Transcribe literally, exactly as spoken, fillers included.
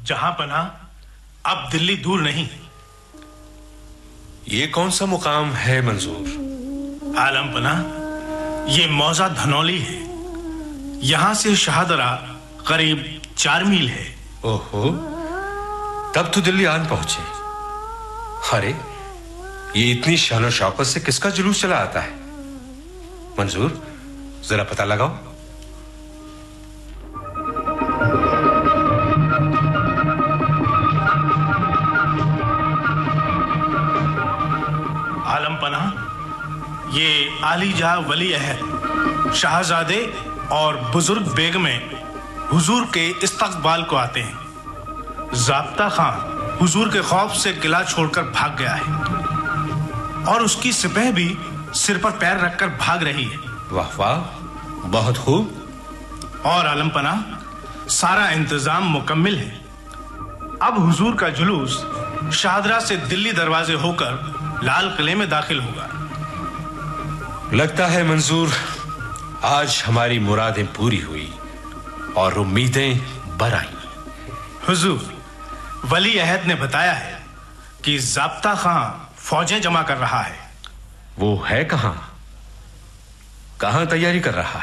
जहां पना अब दिल्ली दूर नहीं। ये कौन सा मुकाम है मंजूर? आलम पना, ये मौजा धनौली है। यहां से शाहदरा करीब चार मील है। ओहो, तब तो दिल्ली आन पहुंचे। अरे, ये इतनी शान शौकत से किसका जुलूस चला आता है? मंजूर, जरा पता लगाओ। आलम पना, ये आलीजा वली अहद शाहजादे और बुजुर्ग बेगमें हुजूर के इस्तकबाल को आते हैं। ज़ाब्ता खान हुजूर के खौफ से किला छोड़कर भाग गया है और उसकी सिपह भी सिर पर पैर रखकर भाग रही है। वाह वाह, बहुत खूब। और आलम पना, सारा इंतजाम मुकम्मिल है। अब हुजूर का जुलूस शाहदरा से दिल्ली दरवाजे होकर लाल किले में दाखिल होगा। लगता है मंजूर, आज हमारी मुरादें पूरी हुई और उम्मीदें बर आई। हुजूर, वली अहद ने बताया है कि ज़ाब्ता खां फौजें जमा कर रहा है। वो है कहां? कहां तैयारी कर रहा है?